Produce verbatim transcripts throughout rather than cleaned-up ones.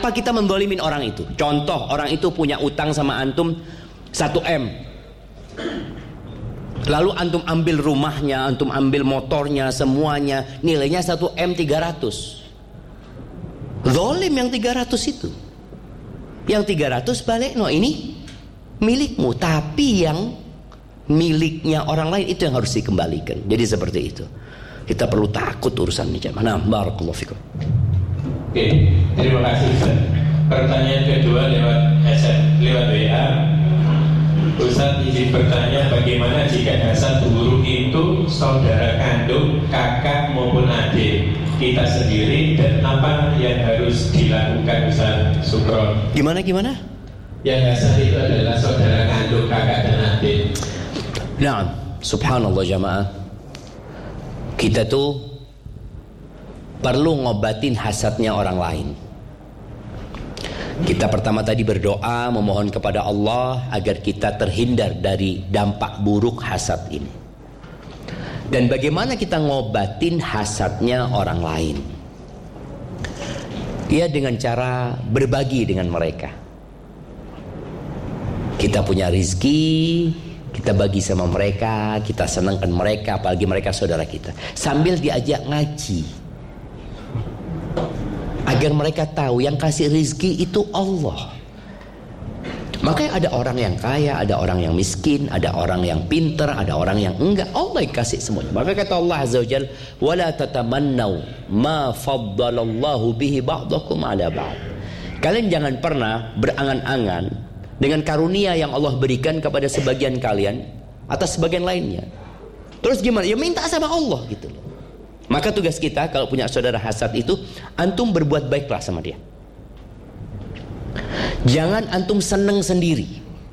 Kenapa kita mendolimin orang itu? Contoh, orang itu punya utang sama antum satu M. Lalu antum ambil rumahnya, antum ambil motornya, semuanya, nilainya satu M tiga ratus. Zolim yang tiga ratus itu. Yang tiga ratus balik, no ini milikmu. Tapi yang miliknya orang lain itu yang harus dikembalikan. Jadi seperti itu. Kita perlu takut urusan ini. Nah, barakallahu fikum. Oke, terima kasih Ustaz. Pertanyaan kedua lewat S M, lewat W A. Ustaz izin bertanya, bagaimana jika hasad buruk itu saudara kandung, kakak maupun adik kita sendiri, dan apa yang harus dilakukan Ustaz Sukron? Gimana gimana? Yang hasad itu adalah saudara kandung, kakak dan adik. Nah, subhanallah jamaah, kita tuh perlu ngobatin hasadnya orang lain. Kita pertama tadi berdoa memohon kepada Allah agar kita terhindar dari dampak buruk hasad ini. Dan bagaimana kita ngobatin hasadnya orang lain? Ya dengan cara berbagi dengan mereka. Kita punya rizki, kita bagi sama mereka, kita senangkan mereka, apalagi mereka saudara kita. Sambil diajak ngaji. Agar mereka tahu yang kasih rizki itu Allah. Makanya ada orang yang kaya, ada orang yang miskin, ada orang yang pintar, ada orang yang enggak. Allah yang kasih semuanya. Maka kata Allah Azza wa Jalla, "Wala tatamannau ma faddalallahu bihi ba'dakum 'ala ba'd." Kalian jangan pernah berangan-angan dengan karunia yang Allah berikan kepada sebagian kalian atas sebagian lainnya. Terus gimana? Ya minta sama Allah gitu loh. Maka tugas kita kalau punya saudara hasad itu, antum berbuat baiklah sama dia. Jangan antum seneng sendiri.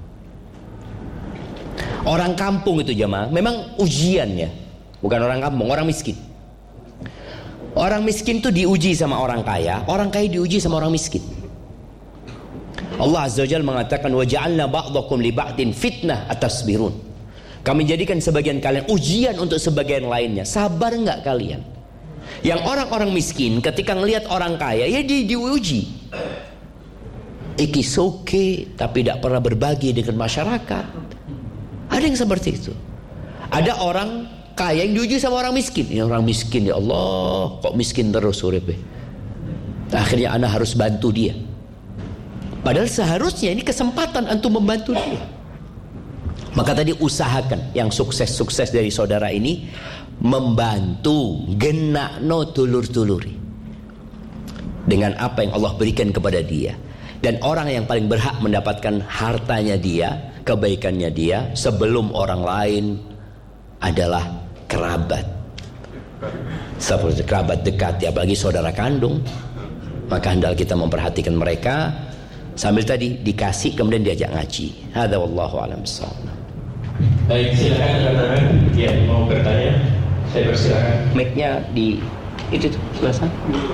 Orang kampung itu jamaah, memang ujian ya. Bukan orang kampung, orang miskin. Orang miskin itu diuji sama orang kaya, orang kaya diuji sama orang miskin. Allah Azza wa Jalla mengatakan, "Wa ja'alna ba'dakum li ba'din fitnah atasbirun." Kami jadikan sebagian kalian ujian untuk sebagian lainnya. Sabar enggak kalian? Yang orang-orang miskin ketika ngelihat orang kaya, ya di diuji. Iki soke, tapi tidak pernah berbagi dengan masyarakat. Ada yang seperti itu. Ada orang kaya yang diuji sama orang miskin. Ya orang miskin, ya Allah, kok miskin terus urip. Akhirnya anak harus bantu dia. Padahal seharusnya ini kesempatan untuk membantu dia. Maka tadi usahakan yang sukses-sukses dari saudara ini membantu genakno dulur-duluri dengan apa yang Allah berikan kepada dia. Dan orang yang paling berhak mendapatkan hartanya dia, kebaikannya dia sebelum orang lain adalah kerabat. Seperti kerabat dekat, ya apalagi saudara kandung. Maka hendaklah kita memperhatikan mereka sambil tadi dikasih kemudian diajak ngaji. Hadza wallahu a'lam bissawab. Baik, silakan rekan-rekan yang mau bertanya, saya persilakan. Mic-nya di itu tuh sebelah sana.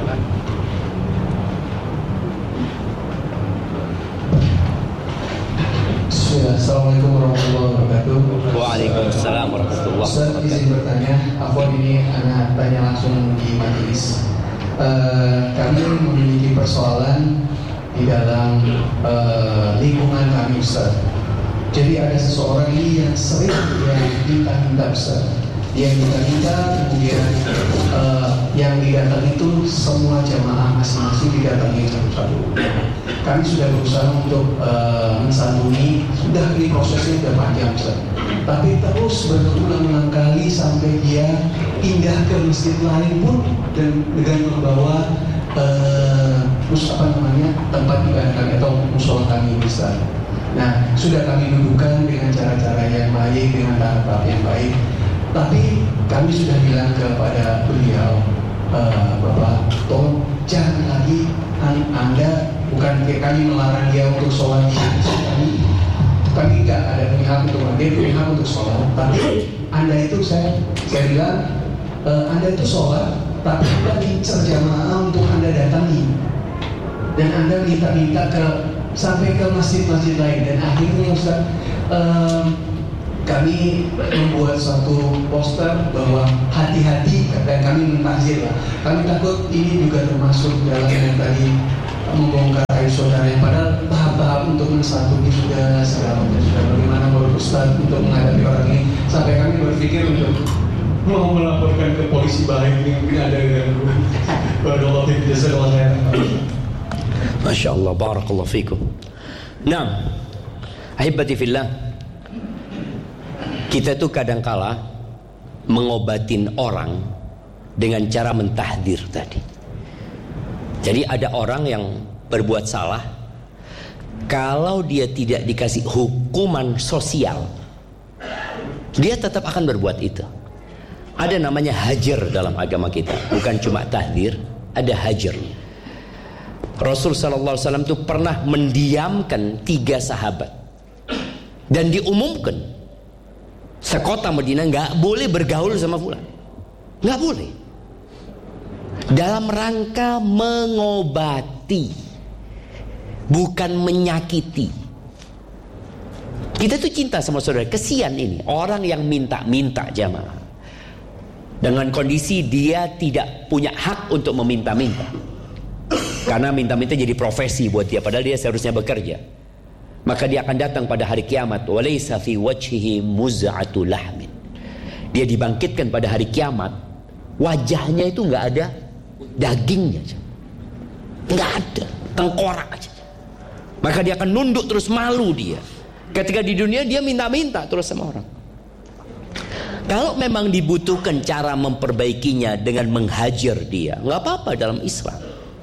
Assalamualaikum warahmatullahi wabarakatuh. Waalaikumsalam warahmatullahi wabarakatuh. Ustaz izin bertanya, afwan ini anak tanya langsung di majelis. Uh, kami memiliki persoalan di dalam uh, lingkungan kami Ustaz. Jadi ada seseorang ini yang sering yang minta-minta Ustaz. Yang minta-minta kemudian uh, yang didatang itu semua jamaah masing-masing didatangi satu-satu. Kami sudah berusaha untuk uh, mensantuni, sudah ini prosesnya sudah panjang Ustaz. Tapi terus berulang-ulang kali sampai dia pindah ke masjid lain pun dan dengan membawa uh, mus apa namanya tempat ibadah kami atau musola kami Ustaz. Nah, sudah kami dudukkan dengan cara-cara yang baik, dengan tahap yang baik. Tapi kami sudah bilang kepada beliau, uh, Bapak, tolong jangan lagi Anda, bukan kami melarang dia untuk sholat di masjid kami. Kami tidak ada pihak untuk dia pihak untuk sholat. Tapi Anda itu saya saya bilang, uh, Anda itu sholat, tapi Anda incar jamaah untuk Anda datangi. Dan Anda minta-minta ke sampai ke masjid-masjid lain. Dan akhirnya Ustaz, um, kami membuat suatu poster bahwa hati-hati, dan kami mentahzir lah. Kami takut ini juga termasuk dalam yang tadi membongkar menafkahi saudara yang padahal tahap-tahap untuk mensatu juga segala macam sudah. Bagaimana menurut Ustaz untuk menghadapi orang ini sampai kami berpikir untuk mau melaporkan ke polisi baik ini mungkin ada gangguan. Barakallahu fiik, jazakallahu khairan. Masya Allah, barakallahu fikum. Nah, ahibati fillah, kita tuh kadangkala mengobatin orang dengan cara mentahdir tadi. Jadi ada orang yang berbuat salah, kalau dia tidak dikasih hukuman sosial, dia tetap akan berbuat itu. Ada namanya hajar dalam agama kita, bukan cuma tahdir, ada hajar. Rasul sallallahu alaihi wasallam itu pernah mendiamkan tiga sahabat dan diumumkan sekota Madinah nggak boleh bergaul sama fulan, nggak boleh, dalam rangka mengobati, bukan menyakiti. Kita tuh cinta sama saudara, kesian ini orang yang minta-minta jamaah, dengan kondisi dia tidak punya hak untuk meminta-minta. Karena minta-minta jadi profesi buat dia, padahal dia seharusnya bekerja. Maka dia akan datang pada hari kiamat, walaysa fi wajhihi muz'atu lahmin. Dia dibangkitkan pada hari kiamat, wajahnya itu nggak ada dagingnya, nggak ada, tengkorak aja. Maka dia akan nunduk terus, malu dia. Ketika di dunia dia minta-minta terus sama orang. Kalau memang dibutuhkan cara memperbaikinya dengan menghajar dia, nggak apa-apa dalam Islam.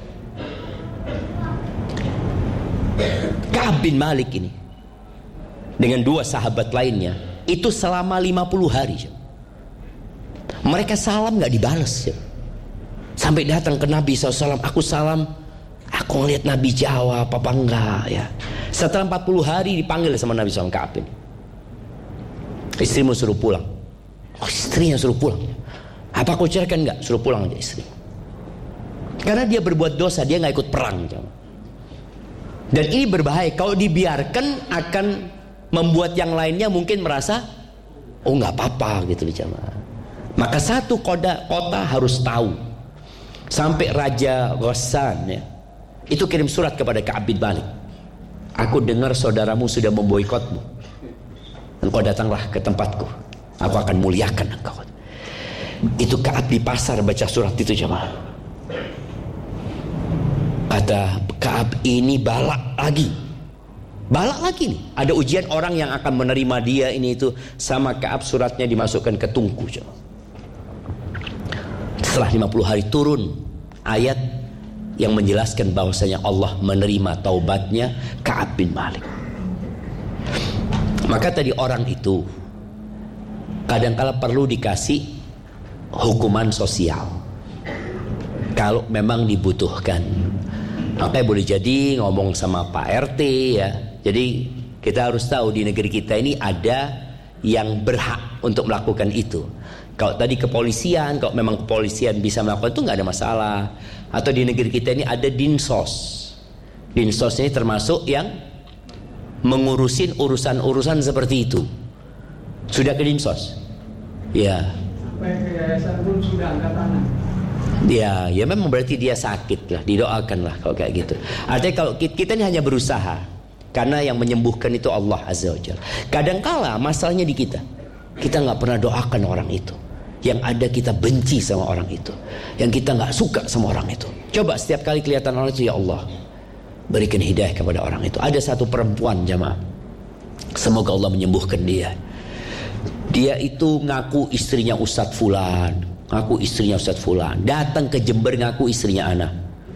Ka'ab bin Malik ini dengan dua sahabat lainnya itu selama lima puluh hari mereka salam gak dibalas, sampai datang ke Nabi shallallahu alaihi wasallam, aku salam, aku ngeliat Nabi jawab apa enggak ya. Setelah empat puluh hari dipanggil sama Nabi shallallahu alaihi wasallam, Ka'ab ini, istrimu suruh pulang. Oh, istrinya suruh pulang, apa kau ceraikan? Enggak, suruh pulang aja istri, karena dia berbuat dosa, dia gak ikut perang. Dan ini berbahaya, kalau dibiarkan akan membuat yang lainnya mungkin merasa oh nggak apa-apa gitu loh jamaah. Maka satu kota, kota harus tahu. Sampai Raja Ghassan ya, itu kirim surat kepada Ka'ab bin Malik, aku dengar saudaramu sudah memboikotmu, engkau datanglah ke tempatku, aku akan muliakan engkau. Itu Ka'ab di pasar baca surat itu jamaah. Kata Ka'ab, ini balak lagi, balak lagi nih. Ada ujian orang yang akan menerima dia ini itu. Sama Ka'ab suratnya dimasukkan ke tungku. Setelah lima puluh hari turun ayat yang menjelaskan bahwasanya Allah menerima taubatnya Ka'ab bin Malik. Maka tadi orang itu kadang-kala perlu dikasih hukuman sosial kalau memang dibutuhkan. Makanya boleh jadi ngomong sama Pak R T ya. Jadi kita harus tahu di negeri kita ini ada yang berhak untuk melakukan itu. Kalau tadi kepolisian, kalau memang kepolisian bisa melakukan itu nggak ada masalah. Atau di negeri kita ini ada dinsos. Dinsos ini termasuk yang mengurusin urusan-urusan seperti itu. Sudah ke dinsos? Ya. Sampai ke yayasan pun sudah angkat tangan. Ya, ya memang berarti dia sakit lah, didoakan lah kalau kayak gitu. Artinya kalau kita ini hanya berusaha, karena yang menyembuhkan itu Allah Azza wa Jalla. Kadangkala masalahnya di kita, kita nggak pernah doakan orang itu. Yang ada kita benci sama orang itu, yang kita nggak suka sama orang itu. Coba setiap kali kelihatan orang itu, ya Allah berikan hidayah kepada orang itu. Ada satu perempuan jamaah, semoga Allah menyembuhkan dia. Dia itu ngaku istrinya Ustadz Fulan, ngaku istrinya Ustadz Fulan, datang ke Jember ngaku istrinya Ana.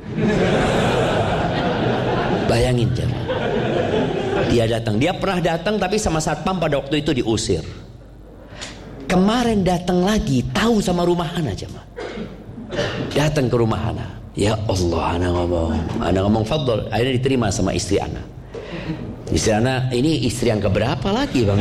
Bayangin jemaah, dia datang, dia pernah datang tapi sama satpam pada waktu itu diusir. Kemarin datang lagi, tahu sama rumah Ana jemaah, datang ke rumah Ana. Ya Allah, Ana ngomong, Ana ngomong fadl, akhirnya diterima sama istri Ana. Istri Ana ini istri yang keberapa lagi bang?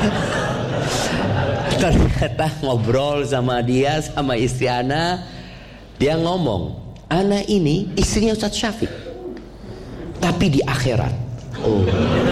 Ternyata ngobrol sama dia, sama istri Ana, dia ngomong, Ana ini istrinya Ustadz Syafiq, tapi di akhirat. Oh.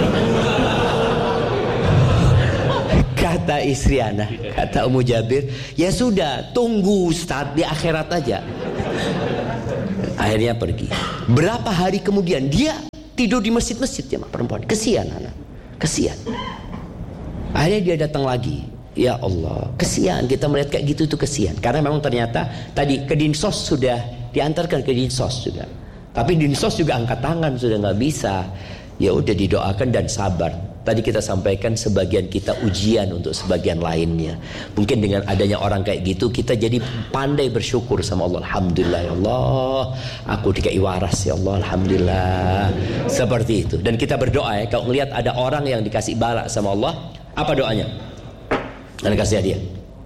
Kata istri Ana, kata Ummu Jabir, ya sudah, tunggu Ustadz di akhirat aja. Akhirnya pergi. Berapa hari kemudian dia tidur di masjid-masjid ya perempuan. Kesian anak, kesian. Akhirnya dia datang lagi. Ya Allah, kesian kita melihat kayak gitu tuh kesian. Karena memang ternyata tadi ke Dinsos sudah diantarkan ke Dinsos juga. Tapi Dinsos juga angkat tangan sudah nggak bisa. Ya udah didoakan dan sabar. Tadi kita sampaikan sebagian kita ujian untuk sebagian lainnya. Mungkin dengan adanya orang kayak gitu kita jadi pandai bersyukur sama Allah. Alhamdulillah ya Allah, aku dikai waras ya Allah, alhamdulillah. Seperti itu. Dan kita berdoa ya, kalau melihat ada orang yang dikasih bala sama Allah, apa doanya? Dan kasih hadiah.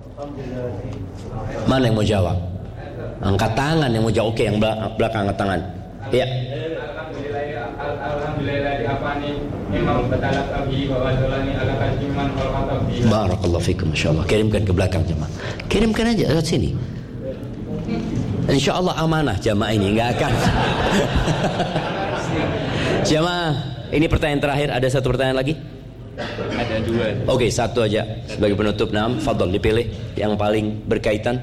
Mana yang mau jawab? Angkat tangan yang mau jawab. Oke, yang belakang angkat tangan. Ya. Barakallahu fikum, masyaallah. Kirimkan ke belakang jemaah. Kirimkan aja lewat sini. Insyaallah amanah jemaah ini enggak akan. Jemaah, ini pertanyaan terakhir. Ada satu pertanyaan lagi? Ada dua. Oke, satu aja sebagai penutup. Naam, fadhol dipilih yang paling berkaitan.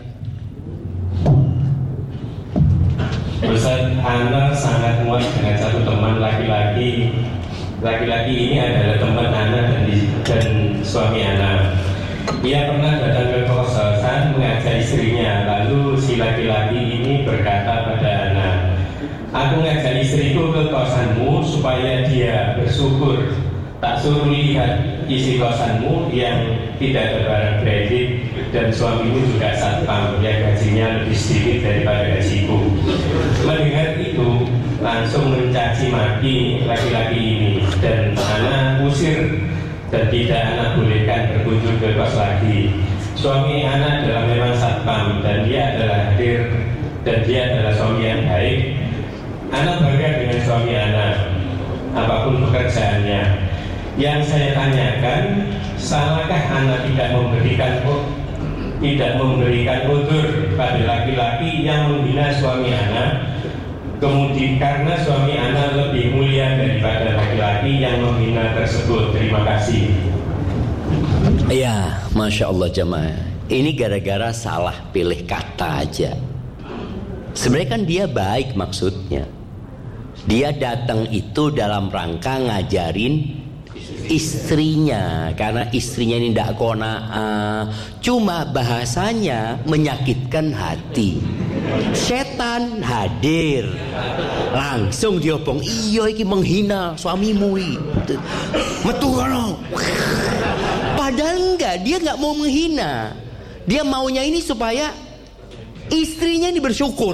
Ustaz, Ana sangat muat dengan satu teman laki-laki. Laki-laki ini adalah teman Ana dan, dan suami Ana. Ia pernah datang ke kosan mengajak istrinya. Lalu si laki-laki ini berkata pada Ana, aku ngajak istriku ke kosanmu supaya dia bersyukur. Tak suruh lihat isi kosanmu yang tidak ada barang kredit dan suamimu juga satpam yang gajinya lebih sedikit daripada gajiku. Mendengar itu langsung mencaci maki laki-laki ini dan anak usir dan tidak anak bolehkan berkunjung ke kos lagi. Suami anak adalah memang satpam dan dia adalah hadir dan dia adalah suami yang baik. Anak bangga dengan suami anak apapun pekerjaannya. Yang saya tanyakan, salahkah anak tidak memberikan tidak memberikan udzur pada laki-laki yang menghina suami anak, kemudian karena suami anak lebih mulia daripada laki-laki yang menghina tersebut. Terima kasih. Ya, masya Allah jemaah. Ini gara-gara salah pilih kata aja. Sebenarnya kan dia baik maksudnya. Dia datang itu dalam rangka ngajarin istrinya, karena istrinya ini tidak kona'ah. Cuma bahasanya menyakitkan hati. Setan hadir, langsung diobong, iya iki menghina suamimu iki. Metu kono. Padahal enggak, dia enggak mau menghina. Dia maunya ini supaya istrinya ini bersyukur.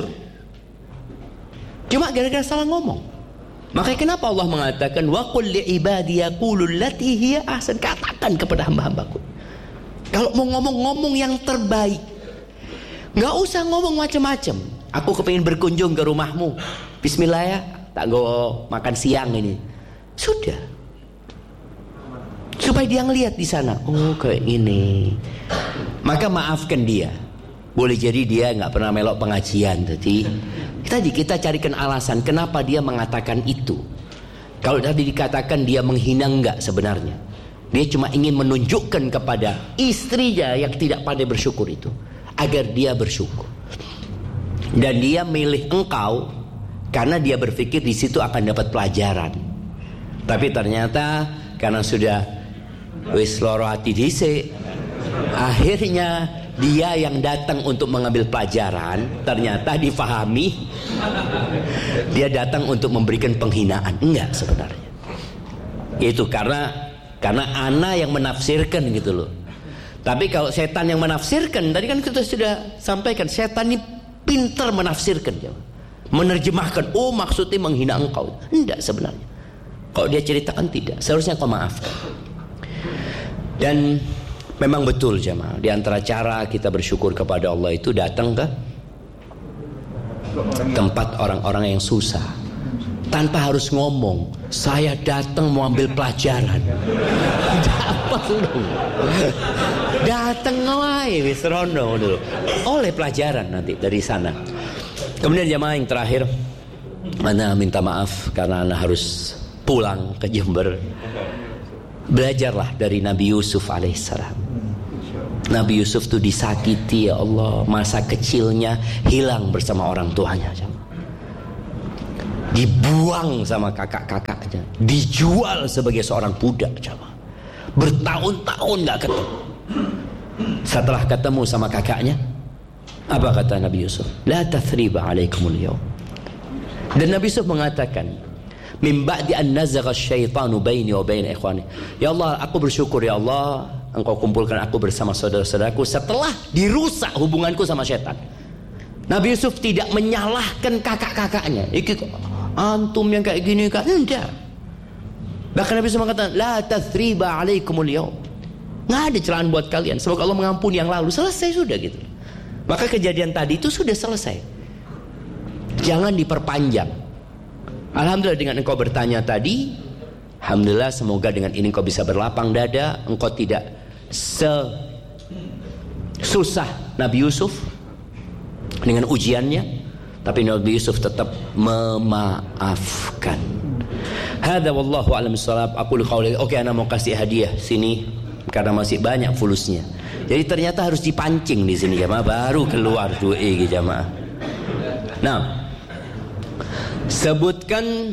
Cuma gara-gara salah ngomong. Makanya kenapa Allah mengatakan wa qul li ibadi yaqulu allati hiya ahsan, katakan kepada hamba-hambaku. Kalau mau ngomong-ngomong yang terbaik. Enggak usah ngomong macam-macam. Aku kepingin berkunjung ke rumahmu. Bismillah ya, tak go makan siang ini. Sudah. Supaya dia ngelihat di sana, oh kayak gini. Maka maafkan dia. Boleh jadi dia enggak pernah melok pengajian tadi. Tadi kita carikan alasan kenapa dia mengatakan itu. Kalau tadi dikatakan dia menghina, enggak sebenarnya. Dia cuma ingin menunjukkan kepada istrinya yang tidak pandai bersyukur itu, agar dia bersyukur. Dan dia milih engkau karena dia berpikir di situ akan dapat pelajaran. Tapi ternyata karena sudah wis loro ati dhisik, akhirnya dia yang datang untuk mengambil pelajaran ternyata difahami dia datang untuk memberikan penghinaan. Enggak sebenarnya. Itu karena karena ana yang menafsirkan gitu loh. Tapi kalau setan yang menafsirkan, tadi kan kita sudah sampaikan, setan ini pintar menafsirkan, menerjemahkan. Oh maksudnya menghina engkau. Enggak sebenarnya. Kalau dia ceritakan tidak, seharusnya kau maafkan. Dan memang betul jemaah, di antara cara kita bersyukur kepada Allah itu datang ke tempat orang-orang yang susah tanpa harus ngomong. Saya datang mau ambil pelajaran. Dapat dulu. Datang wae wis rono dulu. Oleh pelajaran nanti dari sana. Kemudian jemaah yang terakhir, Ana minta maaf karena Ana harus pulang ke Jember. Belajarlah dari Nabi Yusuf alaihissalam. Nabi Yusuf itu disakiti ya Allah, masa kecilnya hilang bersama orang tuanya. dibuang sama kakak-kakaknya, dijual sebagai seorang budak, coba. Bertahun-tahun gak ketemu. Setelah ketemu sama kakaknya, apa kata Nabi Yusuf? La tathriba alaikumul yawm. Dan Nabi Yusuf mengatakan, min ba'di an nazagha syaitanu baini wa bain ikhwani. Ya Allah, aku bersyukur ya Allah, Engkau kumpulkan aku bersama saudara-saudaraku setelah dirusak hubunganku sama syaitan. Nabi Yusuf tidak menyalahkan kakak-kakaknya. Iki antum yang kayak gini kan? Enggak. Bahkan Nabi Yusuf mengatakan, la tathriba alaikumul yawm. Nggak ada celaan buat kalian. Semoga Allah mengampuni yang lalu. Selesai sudah gitu. Maka kejadian tadi itu sudah selesai. Jangan diperpanjang. Alhamdulillah dengan engkau bertanya tadi, alhamdulillah semoga dengan ini engkau bisa berlapang dada. Engkau tidak sesusah Nabi Yusuf dengan ujiannya, tapi Nabi Yusuf tetap memaafkan. Hadza wallahu a'lam bissawab. Aku qauli. Oke, ana mau kasih hadiah sini karena masih banyak fulusnya. Jadi ternyata harus dipancing di sini jamaah, baru keluar duit jamaah. Nah, sebutkan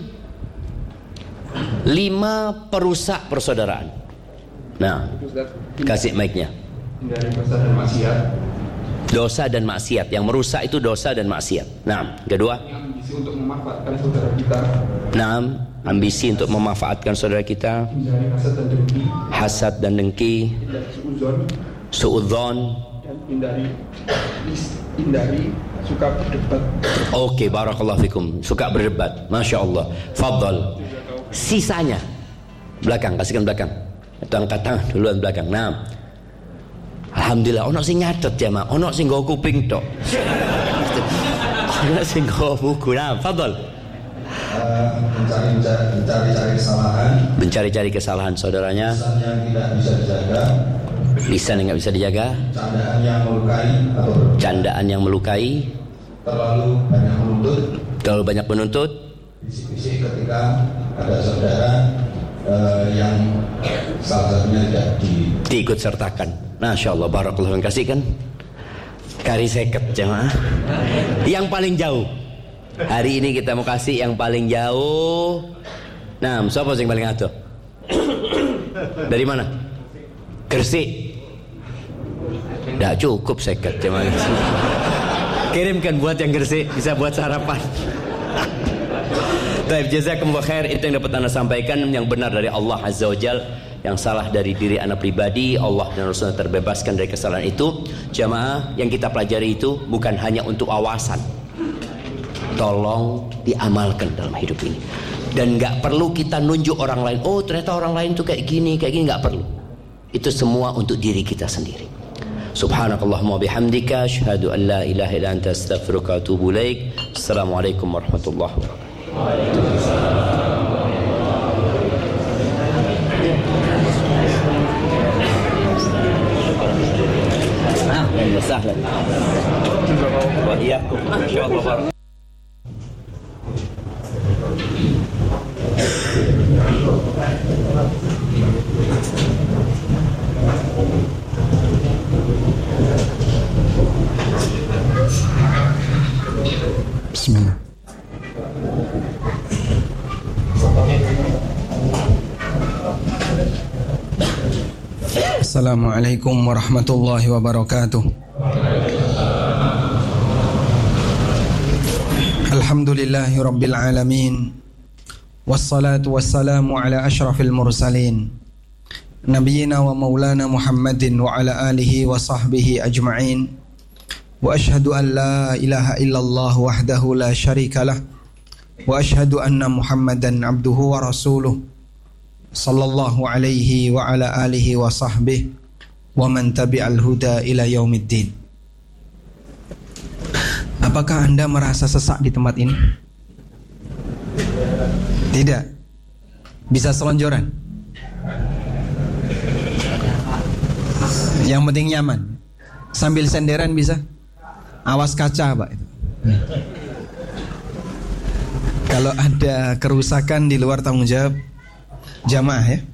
lima perusak persaudaraan. Nah, kasih mic-nya. Dari dosa dan maksiat. Dosa dan maksiat. Yang merusak itu dosa dan maksiat. Nah, kedua. Ambisi untuk memanfaatkan saudara kita. Nah, ambisi untuk memanfaatkan saudara kita. Hindari hasad dan dengki. Hasad dan dengki. Hindari suudzon. Suudzon. Dan hindari hindari suka berdebat. Oke, barakallahu fikum. Suka berdebat. Masya Allah. Fadal. Sisanya belakang, kasihkan belakang. Itu angkat tangan duluan belakang. Nah, alhamdulillah ono sing nyatet ya mak, ono sing nggo kuping tok. Ono sing nggo buku. Nah, fadal. Mencari mencari kesalahan. Mencari-cari kesalahan saudaranya. Lisan yang tidak bisa dijaga. Lisan yang nggak bisa dijaga. Candaan yang melukai atau candaan yang melukai. Terlalu banyak menuntut. Terlalu banyak menuntut. Bisik-bisik ketika ada saudara uh, yang salah satunya tidak di diikut sertakan. Masya Allah, barakallahu fikum. Kasih kan kari seket jemaah yang paling jauh. Hari ini kita mau kasih yang paling jauh. Nah, siapa yang paling atuh? Dari mana? Gresik. Tidak cukup seket jemaah. Kirimkan buat yang Gresik, bisa buat sarapan. Baik, jazakumullah khair. Itu yang dapat anda sampaikan, yang benar dari Allah Azza wa Jal, yang salah dari diri anda pribadi. Allah dan Rasulnya terbebaskan dari kesalahan itu. Jamaah, yang kita pelajari itu bukan hanya untuk awasan, tolong diamalkan dalam hidup ini. Dan gak perlu kita nunjuk orang lain. Oh ternyata orang lain tuh kayak gini, kayak gini. Gak perlu. Itu semua untuk diri kita sendiri. Subhanakallahumma bihamdika asyhadu an la ilaha illa anta astaghfiruka wa atubu ilaik. Assalamualaikum warahmatullahi wabarakatuh. Ahlan wa sahlan. Wa iyyakum. Masyaallah. Bismillah. Assalamualaikum warahmatullahi wabarakatuh. Alhamdulillahi rabbil alamin. Wassalatu wassalamu ala ashrafil mursalin, nabiyyina wa maulana Muhammadin wa ala alihi wa sahbihi ajma'in. Wa ashhadu an la ilaha illallah wahdahu la syarika lah. Wa ashhadu anna Muhammadan abduhu wa rasuluh. Sallallahu alaihi wa ala alihi wa sahbihi wa man tabi'al huda ila yaumiddin. Apakah Anda merasa sesak di tempat ini? Tidak. Bisa selonjoran? Yang penting nyaman. Sambil senderan bisa? Awas kaca, Pak. Kalau ada kerusakan di luar tanggung jawab jamaah ya.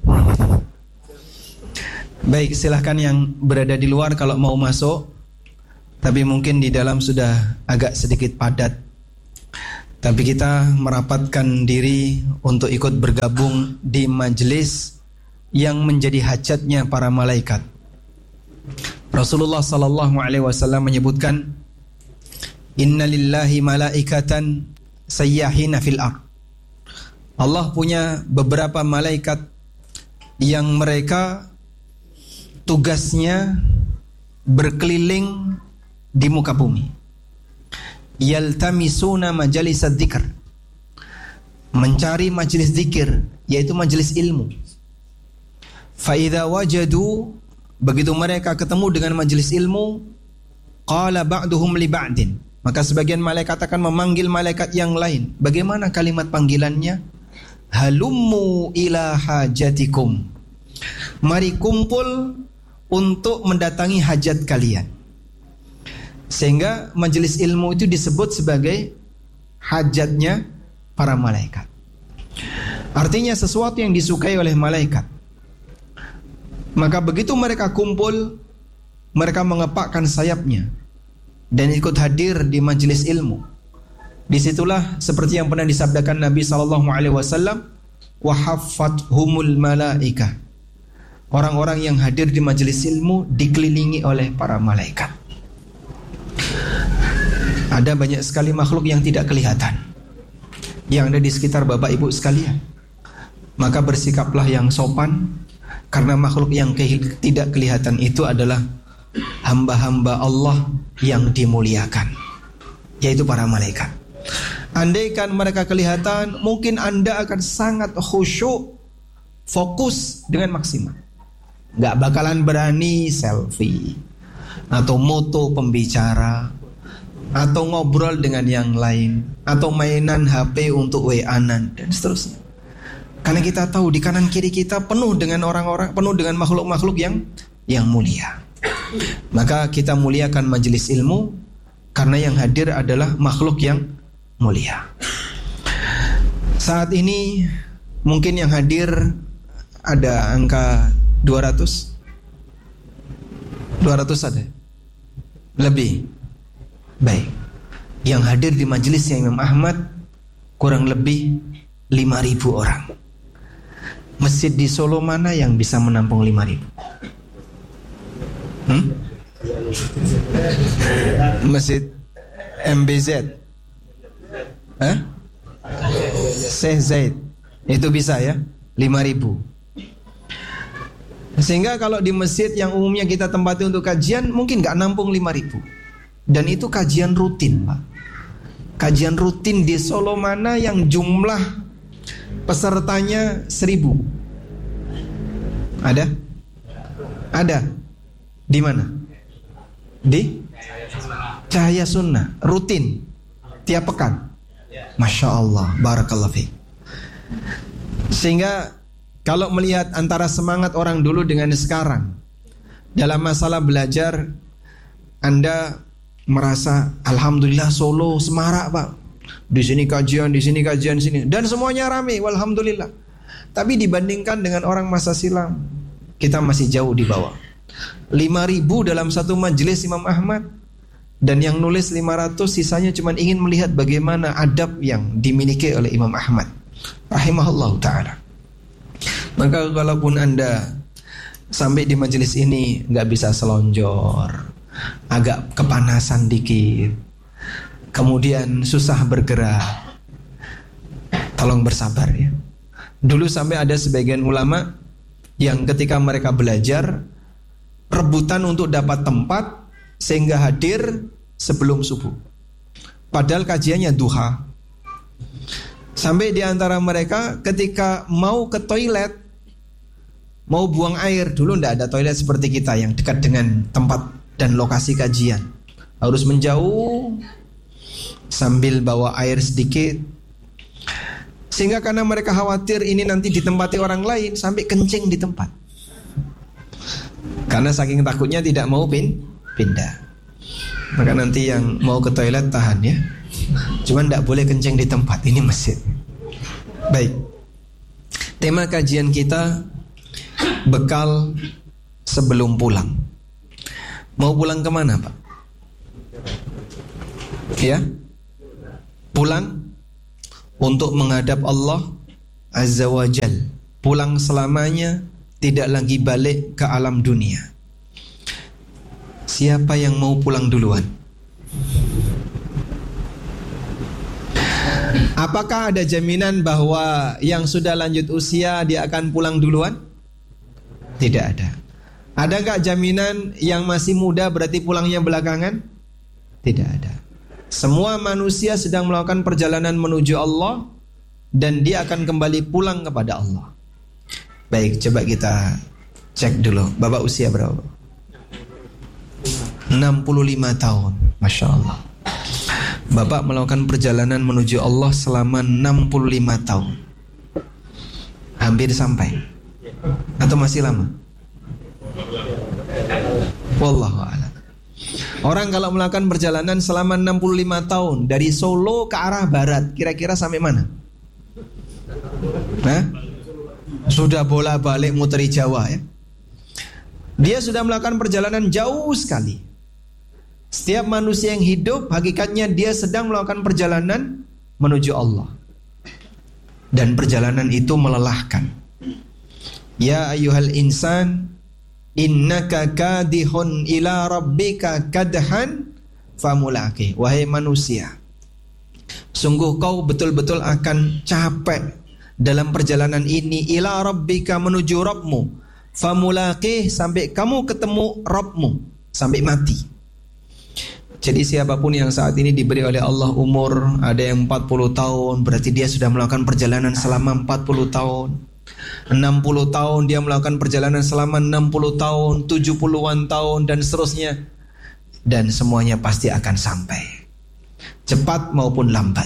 Baik, silahkan yang berada di luar kalau mau masuk, tapi mungkin di dalam sudah agak sedikit padat. Tapi kita merapatkan diri untuk ikut bergabung di majelis yang menjadi hajatnya para malaikat. Rasulullah sallallahu alaihi wasallam menyebutkan, "Inna lillahi malaikatan sayyahina fil ard." Allah punya beberapa malaikat yang mereka tugasnya berkeliling di muka bumi. Yaltamisuna majalis dzikr, mencari majelis zikir, yaitu majelis ilmu. Fa idza wajadu, begitu mereka ketemu dengan majelis ilmu, qala ba'duhum li ba'din, maka sebagian malaikat akan memanggil malaikat yang lain. Bagaimana kalimat panggilannya? Halummu ila hajatikum, mari kumpul untuk mendatangi hajat kalian. Sehingga majelis ilmu itu disebut sebagai hajatnya para malaikat. Artinya sesuatu yang disukai oleh malaikat. Maka begitu mereka kumpul, mereka mengepakkan sayapnya dan ikut hadir di majelis ilmu. Disitulah seperti yang pernah disabdakan Nabi sallallahu alaihi wasallam, wa haffathumul malaikah. Orang-orang yang hadir di majelis ilmu dikelilingi oleh para malaikat. Ada banyak sekali makhluk yang tidak kelihatan yang ada di sekitar Bapak Ibu sekalian. Maka bersikaplah yang sopan, karena makhluk yang ke- tidak kelihatan itu adalah hamba-hamba Allah yang dimuliakan, yaitu para malaikat. Andaikan mereka kelihatan, mungkin Anda akan sangat khusyuk, fokus dengan maksimal. Gak bakalan berani selfie atau moto pembicara, atau ngobrol dengan yang lain, atau mainan H P untuk W A-an dan seterusnya. Karena kita tahu di kanan kiri kita penuh dengan orang-orang, penuh dengan makhluk-makhluk yang yang mulia. Maka kita muliakan majelis ilmu, karena yang hadir adalah makhluk yang mulia. Saat ini mungkin yang hadir ada angka dua ratus. dua ratus ada? Lebih. Baik. Yang hadir di majelisnya Imam Ahmad kurang lebih lima ribu orang. Masjid di Solo mana yang bisa menampung lima ribu? Hmm? Masjid M B Z. Hah? Syekh Zaid. Itu bisa ya, lima ribu. Sehingga kalau di masjid yang umumnya kita tempati untuk kajian, mungkin gak nampung lima ribu. Dan itu kajian rutin, Pak. Kajian rutin di Solo mana yang jumlah pesertanya seribu? Ada? Ada. Di mana? Di Cahaya Sunnah. Rutin tiap pekan. Masya Allah, barakallahu fiik. Sehingga kalau melihat antara semangat orang dulu dengan sekarang dalam masalah belajar, Anda merasa alhamdulillah Solo semarak, Pak. Di sini kajian, di sini kajian, di sini, dan semuanya ramai, walhamdulillah. Tapi dibandingkan dengan orang masa silam, kita masih jauh di bawah. lima ribu dalam satu majelis Imam Ahmad, dan yang nulis lima ratus, sisanya cuma ingin melihat bagaimana adab yang dimiliki oleh Imam Ahmad rahimahullah ta'ala. Maka kalaupun Anda sampai di majelis ini gak bisa selonjor, agak kepanasan dikit, kemudian susah bergerak, tolong bersabar ya. Dulu sampai ada sebagian ulama yang ketika mereka belajar rebutan untuk dapat tempat sehingga hadir sebelum subuh, padahal kajiannya duha. Sampai di antara mereka ketika mau ke toilet, mau buang air, dulu tidak ada toilet seperti kita yang dekat dengan tempat dan lokasi kajian, harus menjauh sambil bawa air sedikit. Sehingga karena mereka khawatir ini nanti ditempati orang lain, sampai kencing di tempat. Karena saking takutnya tidak mau pin, pindah. Maka nanti yang mau ke toilet tahan ya. Cuman tidak boleh kencing di tempat, ini masjid. Baik. Tema kajian kita bekal sebelum pulang. Mau pulang kemana, Pak? Ya? Pulang untuk menghadap Allah Azza wa Jal, pulang selamanya, tidak lagi balik ke alam dunia. Siapa yang mau pulang duluan? Apakah ada jaminan bahwa yang sudah lanjut usia dia akan pulang duluan? Tidak ada. Ada gak jaminan yang masih muda berarti pulangnya belakangan? Tidak ada. Semua manusia sedang melakukan perjalanan menuju Allah, dan dia akan kembali pulang kepada Allah. Baik, coba kita cek dulu. Bapak usia berapa? enam puluh lima tahun. Masya Allah. Bapak melakukan perjalanan menuju Allah selama enam puluh lima tahun. Hampir sampai? Atau masih lama? Wallahu a'lam. Orang kalau melakukan perjalanan selama enam puluh lima tahun dari Solo ke arah barat, kira-kira sampai mana? Hah? Sudah bolak-balik muteri Jawa ya. Dia sudah melakukan perjalanan jauh sekali. Setiap manusia yang hidup, hakikatnya dia sedang melakukan perjalanan menuju Allah. Dan perjalanan itu melelahkan. Ya ayyuhal insan, innaka kadihun ila rabbika kadhan famulaqi. Wahai manusia, sungguh kau betul-betul akan capek dalam perjalanan ini ila rabbika, menuju Rabbmu, famulaqi, sampai kamu ketemu Rabbmu, sampai mati. Jadi siapapun yang saat ini diberi oleh Allah umur, ada yang empat puluh tahun, berarti dia sudah melakukan perjalanan selama empat puluh tahun. enam puluh tahun dia melakukan perjalanan selama enam puluh tahun, tujuh puluhan tahun, dan seterusnya. Dan semuanya pasti akan sampai, cepat maupun lambat.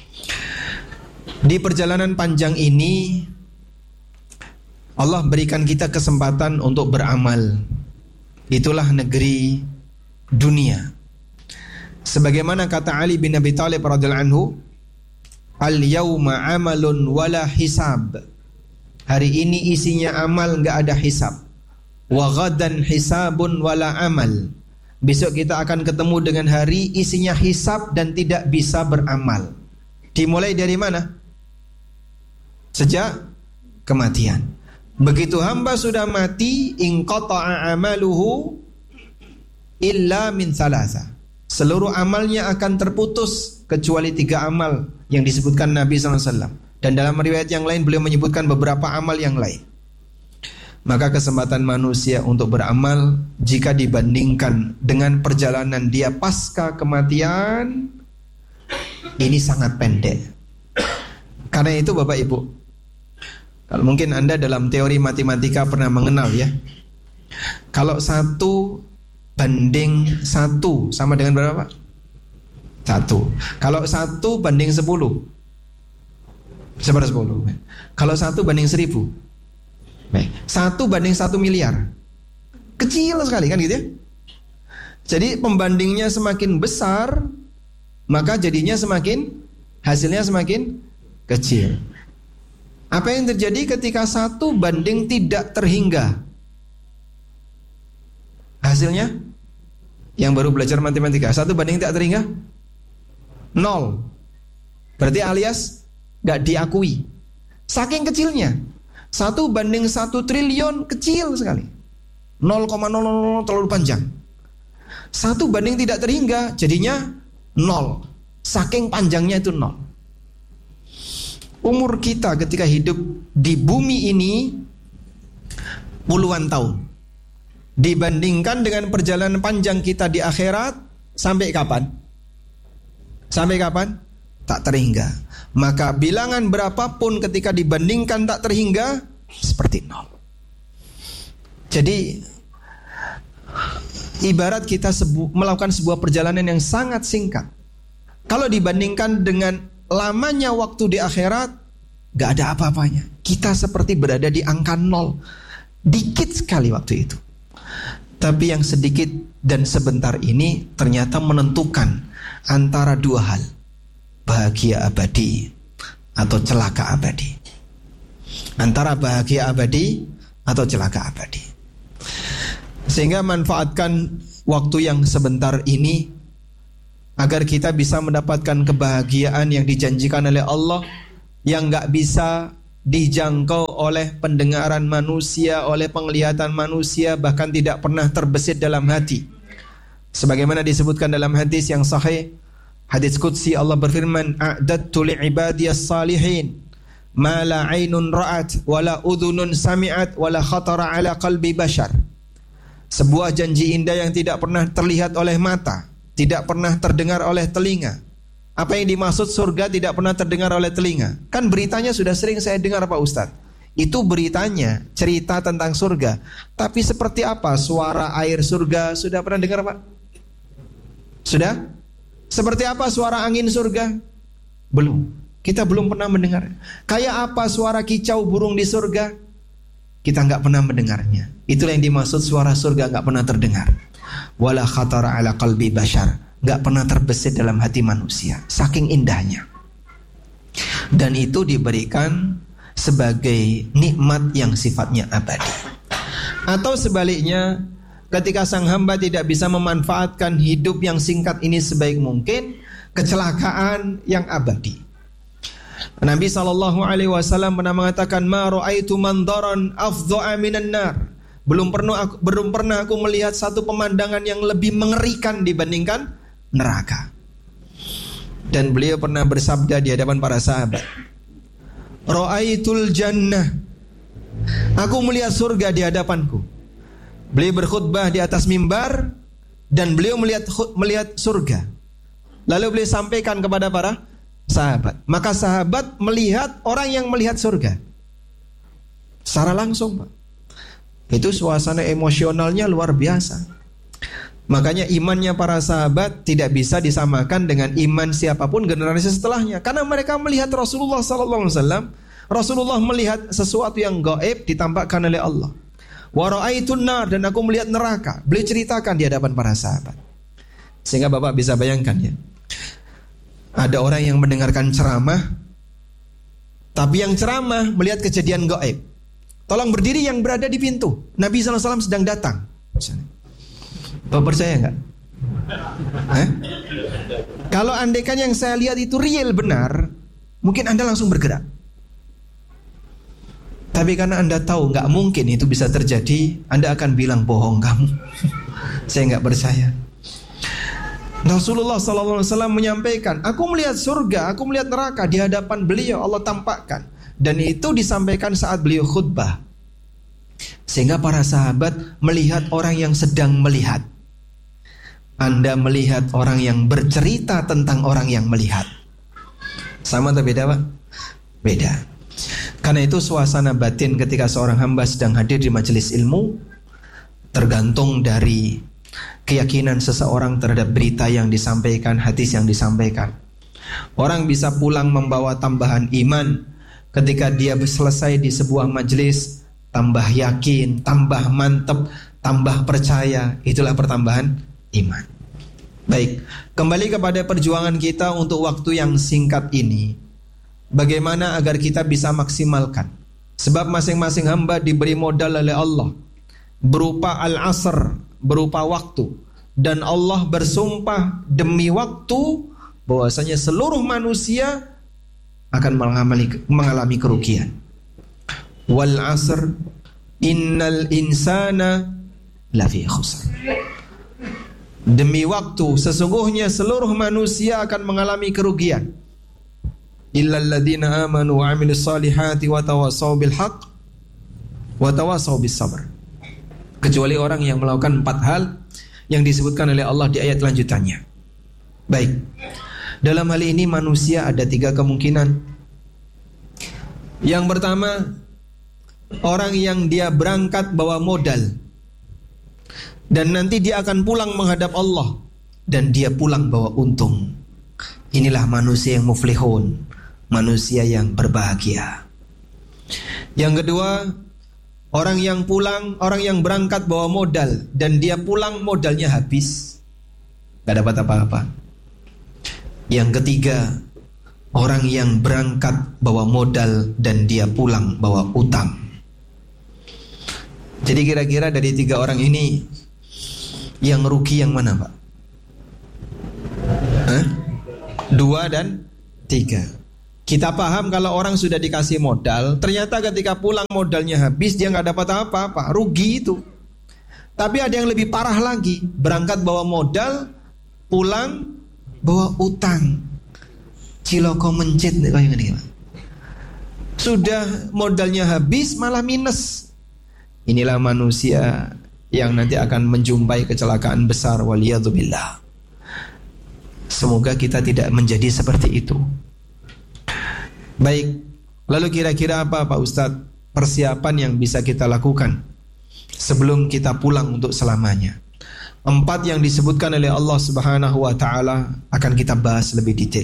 Di perjalanan panjang ini Allah berikan kita kesempatan untuk beramal. Itulah negeri dunia. Sebagaimana kata Ali bin Abi Thalib radhiyallahu anhu, al-yauma amalun wala hisab. Hari ini isinya amal, enggak ada hisab. Wa ghadan hisabun wala amal. Besok kita akan ketemu dengan hari isinya hisab dan tidak bisa beramal. Dimulai dari mana? Sejak kematian. Begitu hamba sudah mati, inqata'a amaluhu illa min salasa. Seluruh amalnya akan terputus kecuali tiga amal yang disebutkan Nabi sallallahu alaihi wasallam. Dan dalam riwayat yang lain beliau menyebutkan beberapa amal yang lain. Maka kesempatan manusia untuk beramal jika dibandingkan dengan perjalanan dia pasca kematian, ini sangat pendek. Karena itu Bapak Ibu, kalau mungkin Anda dalam teori matematika pernah mengenal ya, kalau satu banding satu sama dengan berapa? Satu. Kalau satu banding sepuluh, seper sepuluh. Kalau satu banding seribu, baik. Satu banding satu miliar, kecil sekali kan gitu ya. Jadi pembandingnya semakin besar, maka jadinya semakin, hasilnya semakin kecil. Apa yang terjadi ketika satu banding tidak terhingga? Hasilnya, yang baru belajar matematika, satu banding tidak terhingga, nol. Berarti alias gak diakui. Saking kecilnya, satu banding satu triliun kecil sekali, nol koma nol nol nol terlalu panjang. Satu banding tidak terhingga, jadinya nol. Saking panjangnya itu nol. Umur kita ketika hidup di bumi ini puluhan tahun. Dibandingkan dengan perjalanan panjang kita di akhirat, sampai kapan? Sampai kapan? Tak terhingga. Maka bilangan berapapun ketika dibandingkan tak terhingga, seperti nol. Jadi ibarat kita sebu- melakukan sebuah perjalanan yang sangat singkat. Kalau dibandingkan dengan lamanya waktu di akhirat, gak ada apa-apanya. Kita seperti berada di angka nol. Dikit sekali waktu itu. Tapi yang sedikit dan sebentar ini ternyata menentukan antara dua hal, bahagia abadi atau celaka abadi. Antara bahagia abadi atau celaka abadi. Sehingga manfaatkan waktu yang sebentar ini agar kita bisa mendapatkan kebahagiaan yang dijanjikan oleh Allah, yang gak bisa dijangkau oleh pendengaran manusia, oleh penglihatan manusia, bahkan tidak pernah terbesit dalam hati. Sebagaimana disebutkan dalam hadis yang sahih, hadis qudsi, Allah berfirman, a'dattu li'ibadiyas salihin ma la ainun ra'at wa la udhunun sami'at wa la khatara ala qalbi bashar. Sebuah janji indah yang tidak pernah terlihat oleh mata, tidak pernah terdengar oleh telinga. Apa yang dimaksud surga tidak pernah terdengar oleh telinga? Kan beritanya sudah sering saya dengar Pak Ustadz. Itu beritanya, cerita tentang surga. Tapi seperti apa suara air surga? Sudah pernah dengar Pak? Sudah? Seperti apa suara angin surga? Belum. Kita belum pernah mendengar. Kayak apa suara kicau burung di surga? Kita nggak pernah mendengarnya. Itulah yang dimaksud suara surga nggak pernah terdengar. Wala khatara ala qalbi bashar. Gak pernah terbesit dalam hati manusia, saking indahnya. Dan itu diberikan sebagai nikmat yang sifatnya abadi. Atau sebaliknya, ketika sang hamba tidak bisa memanfaatkan hidup yang singkat ini sebaik mungkin, kecelakaan yang abadi. Nabi shallallahu alaihi wasallam pernah mengatakan, ma ra'aitu mandaran afdha'a minan nar. Belum pernah aku, belum pernah aku melihat satu pemandangan yang lebih mengerikan dibandingkan neraka. Dan beliau pernah bersabda di hadapan para sahabat, ra'aitul jannah, aku melihat surga di hadapanku. Beliau berkhutbah di atas mimbar dan beliau melihat melihat surga. Lalu beliau sampaikan kepada para sahabat. Maka sahabat melihat orang yang melihat surga secara langsung, Pak. Itu suasana emosionalnya luar biasa. Makanya imannya para sahabat tidak bisa disamakan dengan iman siapapun generasi setelahnya, karena mereka melihat Rasulullah sallallahu alaihi wasallam. Rasulullah melihat sesuatu yang gaib ditampakkan oleh Allah. Wa ra'aitun nar, dan aku melihat neraka. Beliau ceritakan di hadapan para sahabat. Sehingga Bapak bisa bayangkan ya, ada orang yang mendengarkan ceramah, tapi yang ceramah melihat kejadian gaib. Tolong berdiri yang berada di pintu. Nabi sallallahu alaihi wasallam sedang datang. Bapak percaya enggak? Eh? Kalau andaikan yang saya lihat itu real benar, mungkin Anda langsung bergerak. Tapi karena Anda tahu enggak mungkin itu bisa terjadi, Anda akan bilang bohong kamu. Saya enggak percaya. Rasulullah sallallahu alaihi wasallam menyampaikan, aku melihat surga, aku melihat neraka di hadapan beliau, Allah tampakkan. Dan itu disampaikan saat beliau khutbah. Sehingga para sahabat melihat orang yang sedang melihat. Anda melihat orang yang bercerita tentang orang yang melihat. Sama atau beda Pak? Beda. Karena itu suasana batin ketika seorang hamba sedang hadir di majelis ilmu tergantung dari keyakinan seseorang terhadap berita yang disampaikan, hadis yang disampaikan. Orang bisa pulang membawa tambahan iman ketika dia selesai di sebuah majelis, tambah yakin, tambah mantap, tambah percaya. Itulah pertambahan iman. Baik, kembali kepada perjuangan kita untuk waktu yang singkat ini. Bagaimana agar kita bisa maksimalkan? Sebab masing-masing hamba diberi modal oleh Allah berupa al-asr, berupa waktu. Dan Allah bersumpah demi waktu bahwasanya seluruh manusia akan mengalami, mengalami kerugian. Wal asr innal insana lafi khusr. Demi waktu, sesungguhnya seluruh manusia akan mengalami kerugian. Illal ladzina amanu wa 'amilus solihati wa tawassaw bil haqq wa tawassaw bis sabr. Kecuali orang yang melakukan empat hal yang disebutkan oleh Allah di ayat lanjutannya. Baik. Dalam hal ini manusia ada tiga kemungkinan. Yang pertama, orang yang dia berangkat bawa modal dan nanti dia akan pulang menghadap Allah dan dia pulang bawa untung. Inilah manusia yang muflihun, manusia yang berbahagia. Yang kedua, orang yang pulang, orang yang berangkat bawa modal dan dia pulang modalnya habis, gak dapat apa-apa. Yang ketiga, orang yang berangkat bawa modal dan dia pulang bawa utang. Jadi kira-kira dari tiga orang ini yang rugi yang mana Pak? Hah? Dua dan tiga. Kita paham kalau orang sudah dikasih modal, ternyata ketika pulang modalnya habis, dia nggak dapat apa-apa, rugi itu. Tapi ada yang lebih parah lagi, berangkat bawa modal, pulang bawa utang. Ciloko mencit nih kayak gini. Sudah modalnya habis malah minus. Inilah manusia yang nanti akan menjumpai kecelakaan besar, waliyadzubillah. Semoga kita tidak menjadi seperti itu. Baik, lalu kira-kira apa Pak Ustadz persiapan yang bisa kita lakukan sebelum kita pulang untuk selamanya? Empat yang disebutkan oleh Allah Subhanahu wa ta'ala akan kita bahas lebih detail.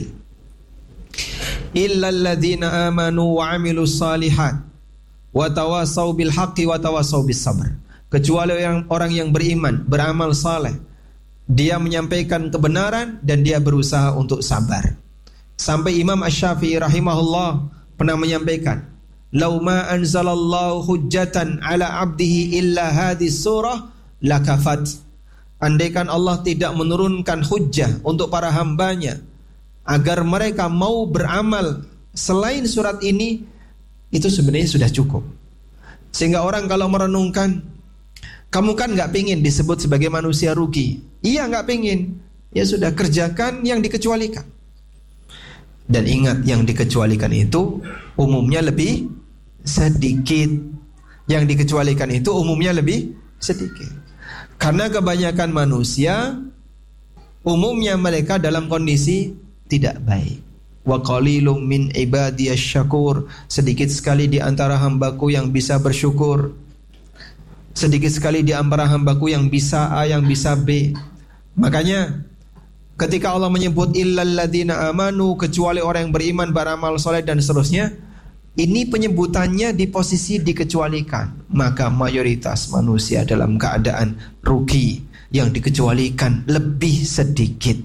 Illal ladzina amanu wa amilus salihat wa tawasaw bil haqqi wa tawasaw bis sabr. Kecuali yang orang yang beriman, beramal saleh, dia menyampaikan kebenaran dan dia berusaha untuk sabar. Sampai Imam Asy-Syafi'i rahimahullah pernah menyampaikan, "Lau ma anzalallahu hujjatan ala 'abdihi illa hadhihi surah lakafat." Andaikan Allah tidak menurunkan hujjah untuk para hambanya agar mereka mau beramal selain surat ini, itu sebenarnya sudah cukup. Sehingga orang kalau merenungkan, kamu kan gak pingin disebut sebagai manusia rugi. Iya gak pingin. Ya sudah, kerjakan yang dikecualikan. Dan ingat, yang dikecualikan itu umumnya lebih sedikit. Yang dikecualikan itu umumnya lebih sedikit. Karena kebanyakan manusia umumnya mereka dalam kondisi tidak baik. Wa qalilum min ibadiyasy syakur. Sedikit sekali di antara hambaku yang bisa bersyukur. Sedikit sekali di antara hambaku yang bisa A, yang bisa B. Makanya ketika Allah menyebut illal ladzina amanu, kecuali orang yang beriman, beramal soleh dan seterusnya, ini penyebutannya di posisi dikecualikan. Maka mayoritas manusia dalam keadaan rugi. Yang dikecualikan lebih sedikit.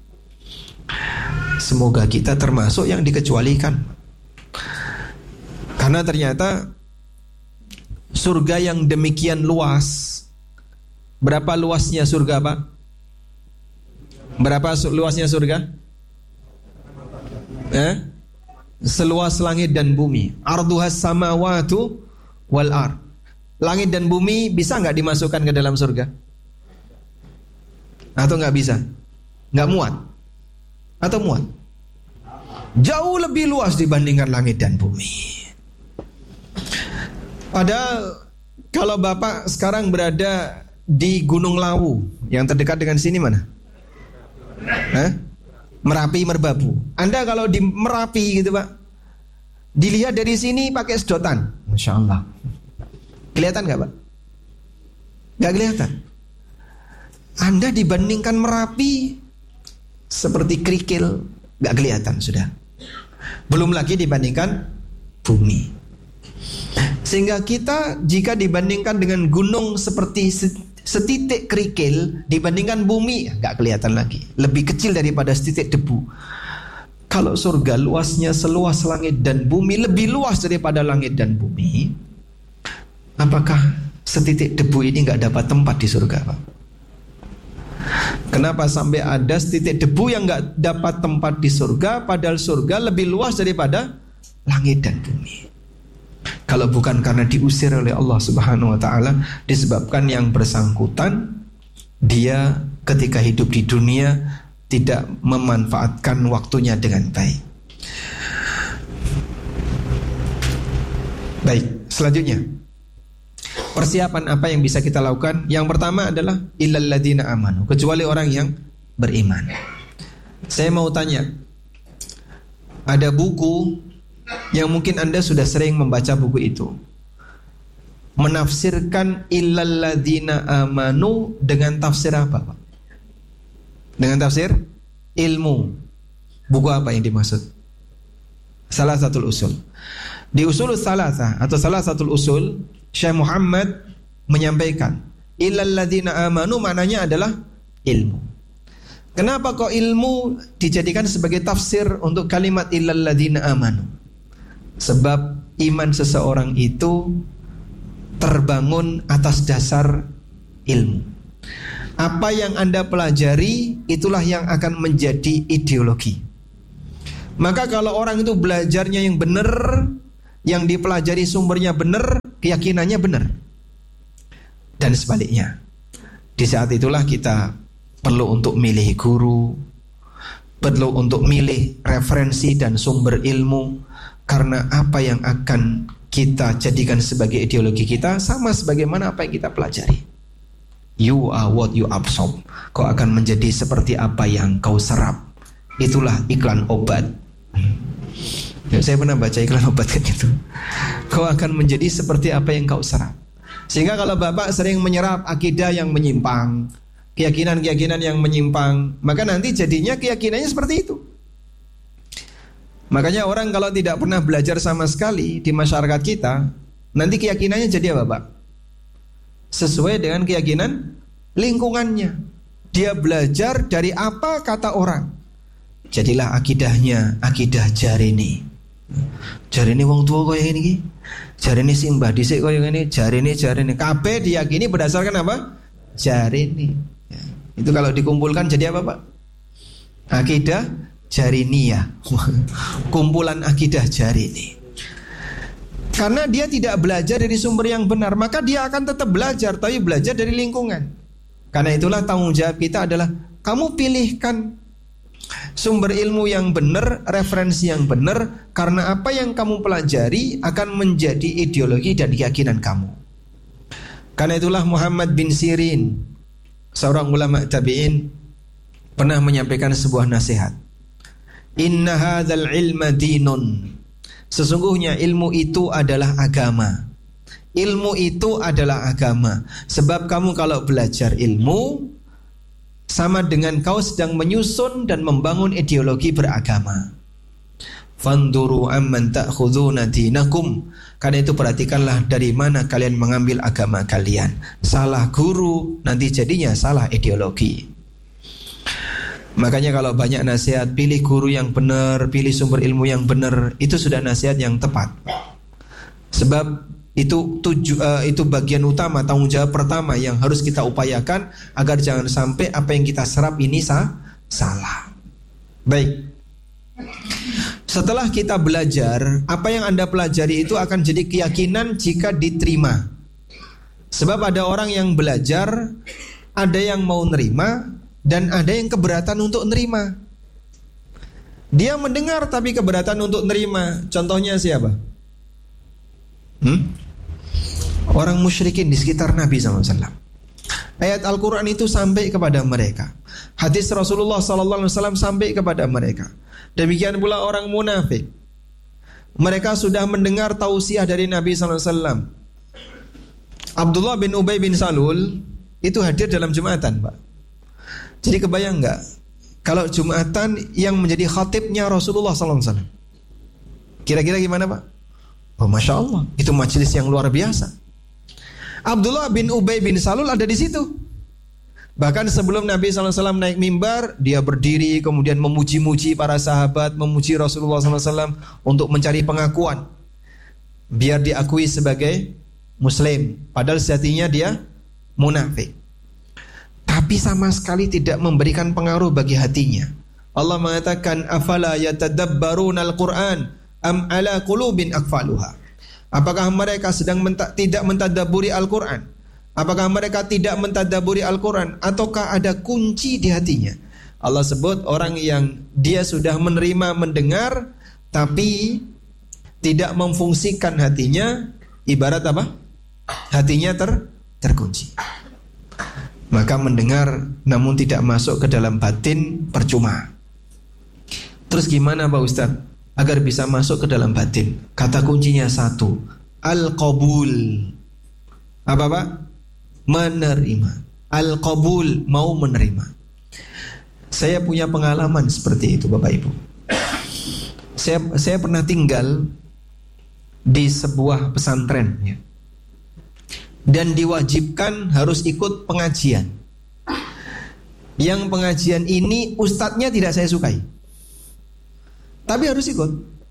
Semoga kita termasuk yang dikecualikan. Karena ternyata surga yang demikian luas. Berapa luasnya surga, Pak? Berapa luasnya surga? Eh? Seluas langit dan bumi. Arduhas samawatu wal ard. Langit dan bumi bisa nggak dimasukkan ke dalam surga? Atau nggak bisa? Nggak muat? Atau muat? Jauh lebih luas dibandingkan langit dan bumi. Padahal kalau Bapak sekarang berada di Gunung Lawu, yang terdekat dengan sini mana? Hah? Merapi, Merbabu. Anda kalau di Merapi gitu Pak, dilihat dari sini pakai sedotan, Masya Allah, kelihatan gak Pak? Gak kelihatan. Anda dibandingkan Merapi seperti kerikil, gak kelihatan sudah. Belum lagi dibandingkan bumi. Sehingga kita jika dibandingkan dengan gunung seperti setitik kerikil, dibandingkan bumi gak kelihatan lagi, lebih kecil daripada setitik debu. Kalau surga luasnya seluas langit dan bumi, lebih luas daripada langit dan bumi, apakah setitik debu ini gak dapat tempat di surga, Pak? Kenapa sampai ada setitik debu yang gak dapat tempat di surga, padahal surga lebih luas daripada langit dan bumi? Kalau bukan karena diusir oleh Allah Subhanahu wa ta'ala, disebabkan yang bersangkutan dia ketika hidup di dunia tidak memanfaatkan waktunya dengan baik. Baik, selanjutnya persiapan apa yang bisa kita lakukan? Yang pertama adalah illal ladzina amanu, kecuali orang yang beriman. Saya mau tanya, ada buku yang mungkin Anda sudah sering membaca buku itu, menafsirkan illal ladzina amanu dengan tafsir apa, Pak? Dengan tafsir ilmu. Buku apa yang dimaksud? Salah satu usul. Di usul salasa atau salah satu usul, Syekh Muhammad menyampaikan illal ladzina amanu maknanya adalah ilmu. Kenapa kok ilmu dijadikan sebagai tafsir untuk kalimat illal ladzina amanu? Sebab iman seseorang itu terbangun atas dasar ilmu. Apa yang Anda pelajari, itulah yang akan menjadi ideologi. Maka kalau orang itu belajarnya yang benar, yang dipelajari sumbernya benar, keyakinannya benar. Dan sebaliknya, di saat itulah kita perlu untuk milih guru, perlu untuk milih referensi dan sumber ilmu. Karena apa yang akan kita jadikan sebagai ideologi kita sama sebagaimana apa yang kita pelajari. You are what you absorb. Kau akan menjadi seperti apa yang kau serap. Itulah iklan obat. Ya, saya pernah baca iklan obat kayak gitu. Kau akan menjadi seperti apa yang kau serap. Sehingga kalau bapak sering menyerap akidah yang menyimpang, keyakinan-keyakinan yang menyimpang, maka nanti jadinya keyakinannya seperti itu. Makanya orang kalau tidak pernah belajar sama sekali di masyarakat kita, nanti keyakinannya jadi apa Pak? Sesuai dengan keyakinan lingkungannya. Dia belajar dari apa kata orang. Jadilah akidahnya akidah Jarini. Jarini wong tua kaya ini, Jarini simbah dhisik kaya ngene, Jarini Jarini. Kabeh diyakini berdasarkan apa? Jarini. Ya. Itu kalau dikumpulkan jadi apa Pak? Akidah Jariniyah. Kumpulan akidah Jarini. Karena dia tidak belajar dari sumber yang benar, maka dia akan tetap belajar, tapi belajar dari lingkungan. Karena itulah tanggung jawab kita adalah kamu pilihkan sumber ilmu yang benar, referensi yang benar, karena apa yang kamu pelajari akan menjadi ideologi dan keyakinan kamu. Karena itulah Muhammad bin Sirin, seorang ulama tabi'in, pernah menyampaikan sebuah nasihat. Inna hadzal ilma dinun. Sesungguhnya ilmu itu adalah agama. Ilmu itu adalah agama. Sebab kamu kalau belajar ilmu sama dengan kau sedang menyusun dan membangun ideologi beragama. Fanduru amman ta'khuduna dinakum. Karena itu perhatikanlah dari mana kalian mengambil agama kalian. Salah guru nanti jadinya salah ideologi. Makanya kalau banyak nasihat, pilih guru yang benar, pilih sumber ilmu yang benar, itu sudah nasihat yang tepat. Sebab itu tuju, uh, itu bagian utama, tanggung jawab pertama yang harus kita upayakan agar jangan sampai apa yang kita serap ini sah, salah. Baik. Setelah kita belajar, apa yang Anda pelajari itu akan jadi keyakinan jika diterima. Sebab ada orang yang belajar, ada yang mau nerima, dan ada yang keberatan untuk nerima. Dia mendengar tapi keberatan untuk nerima. Contohnya siapa? Hmm? Orang musyrikin di sekitar Nabi shallallahu alaihi wasallam. Ayat Al-Quran itu sampai kepada mereka. Hadis Rasulullah shallallahu alaihi wasallam sampai kepada mereka. Demikian pula orang munafik. Mereka sudah mendengar tausiah dari Nabi shallallahu alaihi wasallam. Abdullah bin Ubay bin Salul itu hadir dalam Jumatan, Pak. Jadi kebayang nggak kalau Jumatan yang menjadi khatibnya Rasulullah shallallahu alaihi wasallam? Kira-kira gimana Pak? Oh Masya Allah, itu majelis yang luar biasa. Abdullah bin Ubay bin Salul ada di situ. Bahkan sebelum Nabi shallallahu alaihi wasallam naik mimbar, dia berdiri kemudian memuji-muji para sahabat, memuji Rasulullah shallallahu alaihi wasallam untuk mencari pengakuan, biar diakui sebagai Muslim. Padahal sejatinya dia munafik. Tapi sama sekali tidak memberikan pengaruh bagi hatinya. Allah mengatakan afala yatadabbarunal Qur'an am ala qulubin aqfaluha. Apakah mereka sedang menta- tidak mentadabburi Al-Qur'an? Apakah mereka tidak mentadabburi Al-Qur'an ataukah ada kunci di hatinya? Allah sebut orang yang dia sudah menerima mendengar tapi tidak memfungsikan hatinya, ibarat apa? Hatinya ter terkunci. Maka mendengar namun tidak masuk ke dalam batin percuma. Terus gimana Pak Ustadz agar bisa masuk ke dalam batin? Kata kuncinya satu, al-qabul. Apa Pak? Menerima. Al-qabul, mau menerima. Saya punya pengalaman seperti itu Bapak Ibu. Saya, saya pernah tinggal di sebuah pesantren ya. Dan diwajibkan harus ikut pengajian. Yang pengajian ini ustadznya tidak saya sukai, tapi harus ikut.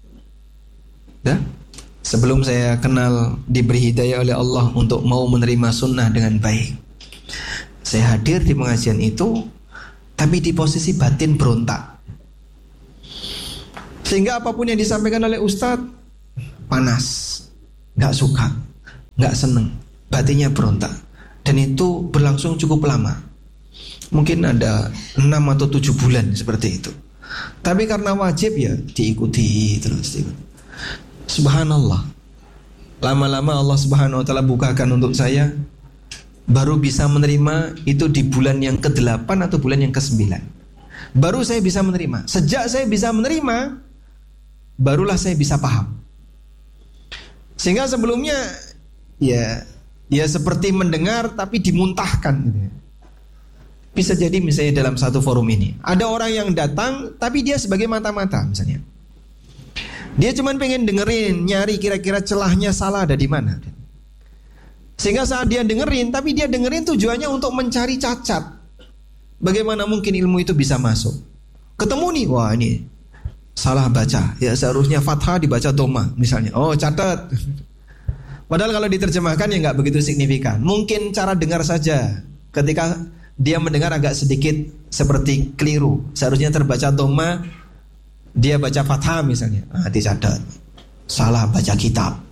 Dah? Sebelum saya kenal, diberi hidayah oleh Allah untuk mau menerima sunnah dengan baik, saya hadir di pengajian itu, tapi di posisi batin berontak. Sehingga apapun yang disampaikan oleh ustadz panas, gak suka, gak seneng, batinnya berontak. Dan itu berlangsung cukup lama. Mungkin ada enam atau tujuh bulan seperti itu. Tapi karena wajib ya diikuti terus diikuti. Subhanallah. Lama-lama Allah Subhanahu wa ta'ala bukakan untuk saya. Baru bisa menerima itu di bulan yang kedelapan atau bulan yang kesembilan. Baru saya bisa menerima. Sejak saya bisa menerima, barulah saya bisa paham. Sehingga sebelumnya ya ya seperti mendengar tapi dimuntahkan gitu ya. Bisa jadi misalnya dalam satu forum ini ada orang yang datang tapi dia sebagai mata-mata misalnya. Dia cuma pengen dengerin, nyari kira-kira celahnya salah ada di mana. Sehingga saat dia dengerin, tapi dia dengerin tujuannya untuk mencari cacat. Bagaimana mungkin ilmu itu bisa masuk? Ketemu nih, wah ini salah baca. Ya seharusnya fathah dibaca dhamma misalnya. Oh catat. Padahal kalau diterjemahkan ya nggak begitu signifikan. Mungkin cara dengar saja. Ketika dia mendengar agak sedikit seperti keliru. Seharusnya terbaca dhamma, dia baca fathah misalnya. Ah, dicatat. Salah baca kitab.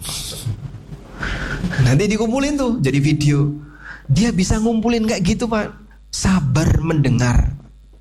Nanti dikumpulin tuh jadi video. Dia bisa ngumpulin kayak gitu Pak. Sabar mendengar.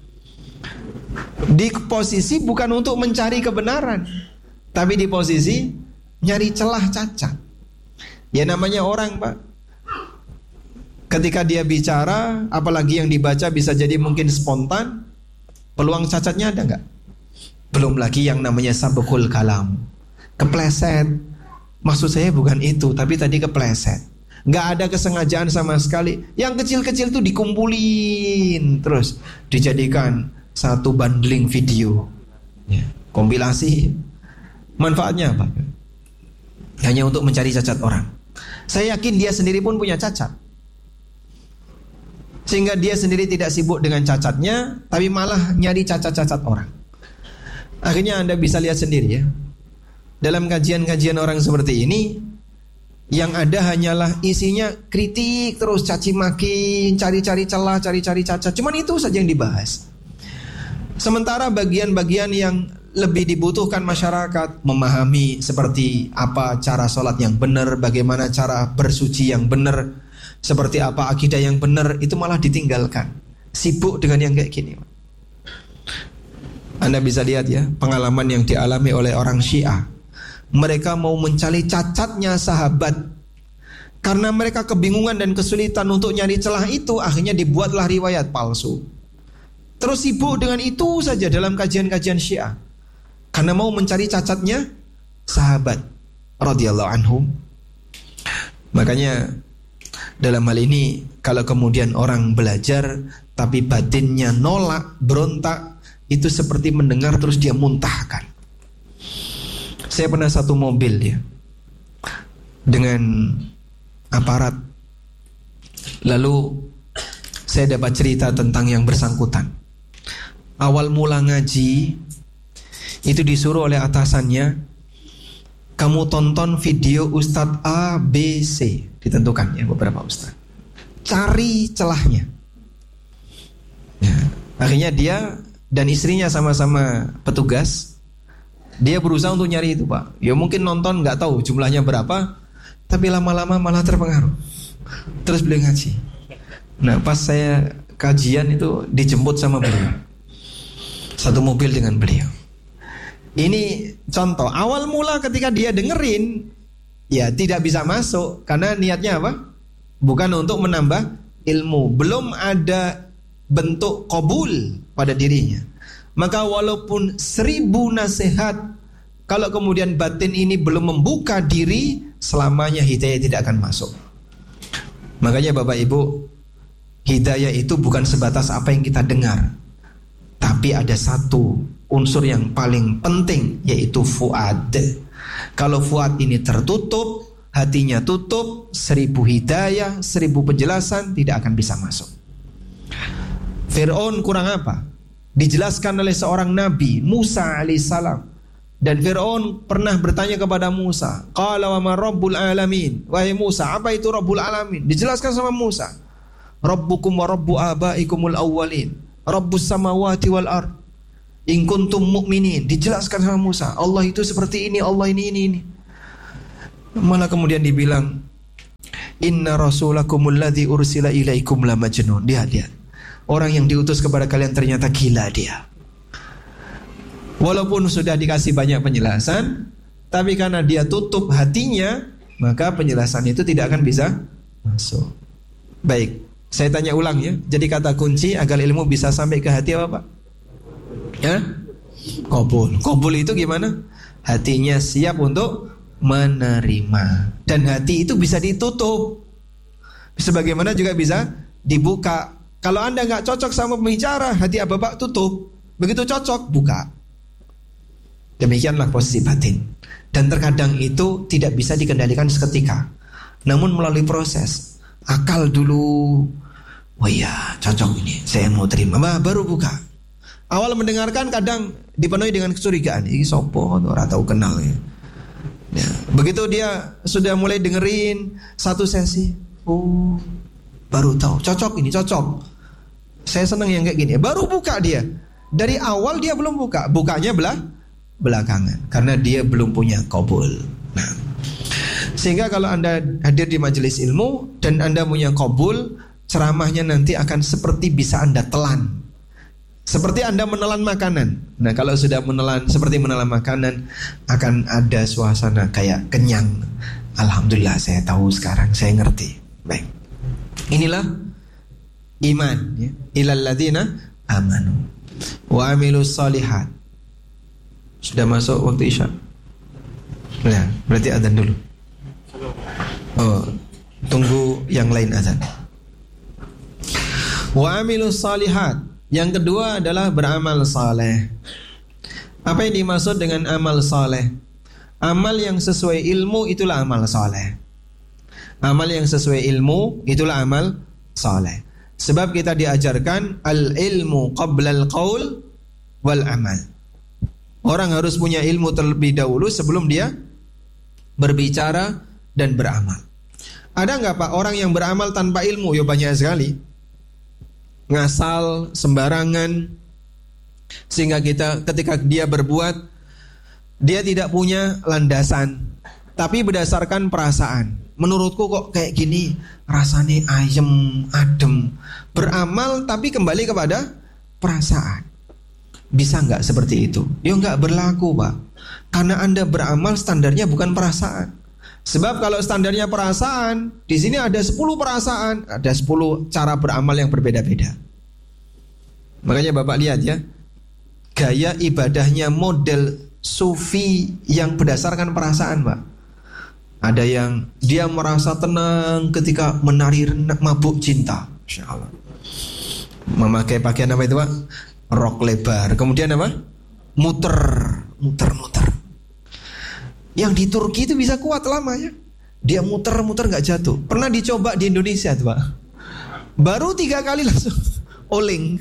Di posisi bukan untuk mencari kebenaran, tapi di posisi nyari celah cacat. Ya namanya orang Pak. Ketika dia bicara, apalagi yang dibaca bisa jadi mungkin spontan, peluang cacatnya ada nggak? Belum lagi yang namanya sabqul kalam, kepleset. Maksud saya bukan itu, tapi tadi kepleset. Nggak ada kesengajaan sama sekali. Yang kecil-kecil tuh dikumpulin terus dijadikan satu bundling video ya, kompilasi. Manfaatnya apa? Hanya untuk mencari cacat orang. Saya yakin dia sendiri pun punya cacat, sehingga dia sendiri tidak sibuk dengan cacatnya, tapi malah nyari cacat-cacat orang. Akhirnya Anda bisa lihat sendiri ya. Dalam kajian-kajian orang seperti ini, yang ada hanyalah isinya kritik terus, caci maki, cari-cari celah, cari-cari cacat. Cuman itu saja yang dibahas. Sementara bagian-bagian yang lebih dibutuhkan masyarakat, memahami seperti apa cara sholat yang benar, bagaimana cara bersuci yang benar, seperti apa akidah yang benar, itu malah ditinggalkan. Sibuk dengan yang kayak gini. Anda bisa lihat ya, pengalaman yang dialami oleh orang Syiah. Mereka mau mencari cacatnya sahabat. Karena mereka kebingungan dan kesulitan untuk nyari celah itu, akhirnya dibuatlah riwayat palsu. Terus sibuk dengan itu saja dalam kajian-kajian Syiah. Karena mau mencari cacatnya sahabat radhiyallahu anhum. Makanya dalam hal ini, kalau kemudian orang belajar tapi batinnya nolak, berontak, itu seperti mendengar terus dia muntahkan. Saya pernah satu mobil ya, dengan aparat. Lalu saya dapat cerita tentang yang bersangkutan. Awal mula ngaji itu disuruh oleh atasannya, kamu tonton video Ustadz A, B, C. Ditentukan ya beberapa Ustadz. Cari celahnya ya. Akhirnya dia dan istrinya sama-sama petugas. Dia berusaha untuk nyari itu Pak. Ya mungkin nonton gak tahu jumlahnya berapa, tapi lama-lama malah terpengaruh. Terus beliau ngaji. Nah pas saya kajian itu dijemput sama beliau, satu mobil dengan beliau. Ini contoh. Awal mula ketika dia dengerin, ya tidak bisa masuk. Karena niatnya apa? Bukan untuk menambah ilmu. Belum ada bentuk qabul pada dirinya. Maka walaupun seribu nasihat, kalau kemudian batin ini belum membuka diri, selamanya hidayah tidak akan masuk. Makanya Bapak Ibu, hidayah itu bukan sebatas apa yang kita dengar, tapi ada satu unsur yang paling penting, yaitu fuad. Kalau fuad ini tertutup, hatinya tutup, seribu hidayah, seribu penjelasan tidak akan bisa masuk. Fir'aun kurang apa? Dijelaskan oleh seorang nabi, Musa alaihissalam. Dan Fir'aun pernah bertanya kepada Musa, qala wa ma rabbul alamin, wahai Musa, apa itu rabbul alamin? Dijelaskan sama Musa, rabbukum wa rabbu abaikumul awwalin, rabbus samawati wal ard. In kuntum mu'minin, dijelaskan sama Musa, Allah itu seperti ini, Allah ini ini ini. Malah kemudian dibilang, inna rasulakumul ladzi ursila ilaikum la majnun. Dia dia. Orang yang diutus kepada kalian ternyata gila dia. Walaupun sudah dikasih banyak penjelasan, tapi karena dia tutup hatinya, maka penjelasan itu tidak akan bisa masuk. Baik, saya tanya ulang ya. Jadi kata kunci agar ilmu bisa sampai ke hati apa Pak? Ya? Qabul. Qabul itu gimana? Hatinya siap untuk menerima. Dan hati itu bisa ditutup. Sebagaimana juga bisa dibuka. Kalau Anda gak cocok sama pembicara, hati Bapak tutup. Begitu cocok, buka. Demikianlah posisi batin. Dan terkadang itu tidak bisa dikendalikan seketika, namun melalui proses. Akal dulu, oh iya cocok ini, saya mau terima, bah, baru buka. Awal mendengarkan kadang dipenuhi dengan kecurigaan. Ini sopo, orang tahu kenal ya. Ya, begitu dia sudah mulai dengerin satu sesi, oh baru tahu cocok ini, cocok. Saya senang yang kayak gini. Baru buka dia. Dari awal dia belum buka, bukanya belah belakangan karena dia belum punya qabul. Nah, sehingga kalau Anda hadir di majelis ilmu dan Anda punya qabul, ceramahnya nanti akan seperti bisa Anda telan. Seperti Anda menelan makanan. Nah, kalau sudah menelan seperti menelan makanan, akan ada suasana kayak kenyang. Alhamdulillah saya tahu sekarang, saya ngerti. Baik. Inilah iman ya. Ilal ladzina amanu wa amilus shalihat. Sudah masuk waktu Isya. Nah, berarti azan dulu. Oh, tunggu yang lain azan. Wa amilus shalihat. Yang kedua adalah beramal saleh. Apa yang dimaksud dengan amal saleh? Amal yang sesuai ilmu itulah amal saleh. Amal yang sesuai ilmu itulah amal saleh. Sebab kita diajarkan al-ilmu qabla al-qaul wal amal. Orang harus punya ilmu terlebih dahulu sebelum dia berbicara dan beramal. Ada enggak Pak orang yang beramal tanpa ilmu? Ya banyak sekali. Ngasal sembarangan, sehingga kita ketika dia berbuat dia tidak punya landasan, tapi berdasarkan perasaan. Menurutku kok kayak gini, rasanya ayem, adem. Beramal tapi kembali kepada perasaan. Bisa nggak seperti itu? Ya nggak berlaku Pak, karena Anda beramal standarnya bukan perasaan. Sebab kalau standarnya perasaan, di sini ada sepuluh perasaan, ada sepuluh cara beramal yang berbeda-beda. Makanya Bapak lihat ya, gaya ibadahnya model sufi yang berdasarkan perasaan Pak. Ada yang dia merasa tenang ketika menari mabuk cinta, Masya Allah. Memakai pakaian apa itu Pak? Rok lebar. Kemudian apa? Muter, muter, muter. Yang di Turki itu bisa kuat lama ya. Dia muter-muter gak jatuh. Pernah dicoba di Indonesia tuh Pak. Baru tiga kali langsung oling.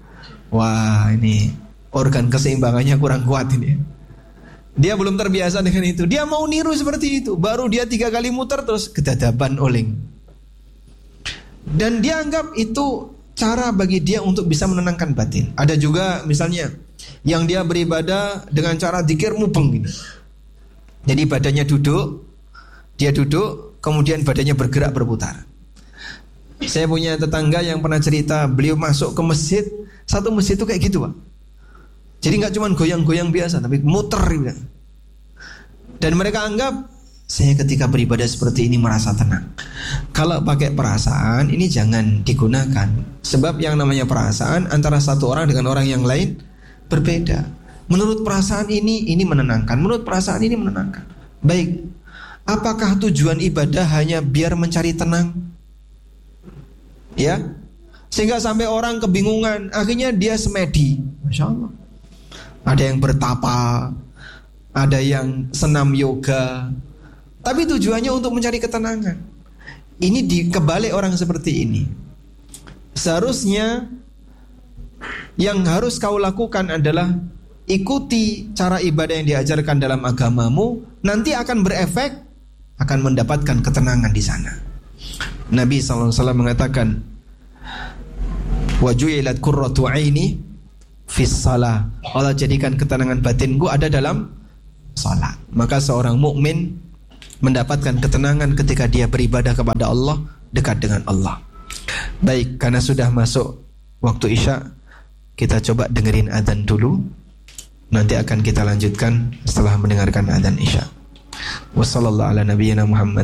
Wah ini organ keseimbangannya kurang kuat ini. Dia belum terbiasa dengan itu. Dia mau niru seperti itu. Baru dia tiga kali muter terus kedadaban oling. Dan dia anggap itu cara bagi dia untuk bisa menenangkan batin. Ada juga misalnya yang dia beribadah dengan cara dzikir mubeng gitu. Jadi badannya duduk, dia duduk, kemudian badannya bergerak berputar. Saya punya tetangga yang pernah cerita, beliau masuk ke masjid, satu masjid itu kayak gitu Pak. Jadi gak cuma goyang-goyang biasa, tapi muter gitu. Dan mereka anggap, saya ketika beribadah seperti ini merasa tenang. Kalau pakai perasaan, ini jangan digunakan. Sebab yang namanya perasaan antara satu orang dengan orang yang lain berbeda. Menurut perasaan ini, ini menenangkan. Menurut perasaan ini menenangkan. Baik, apakah tujuan ibadah hanya biar mencari tenang? Ya, sehingga sampai orang kebingungan. Akhirnya dia semedi. Masya Allah. Ada yang bertapa, ada yang senam yoga. Tapi tujuannya untuk mencari ketenangan. Ini dikebalik orang seperti ini. Seharusnya yang harus kau lakukan adalah ikuti cara ibadah yang diajarkan dalam agamamu, nanti akan berefek, akan mendapatkan ketenangan di sana. Nabi sallallahu alaihi wasallam mengatakan, "Wa ju'ilat qurratu 'aini fis shalah. Allah jadikan ketenangan batinku ada dalam salat. Maka seorang mukmin mendapatkan ketenangan ketika dia beribadah kepada Allah, dekat dengan Allah. Baik, karena sudah masuk waktu Isya, kita coba dengerin adzan dulu. Nanti akan kita lanjutkan setelah mendengarkan adzan Isya. Wassallallahu ala nabiyyina Muhammad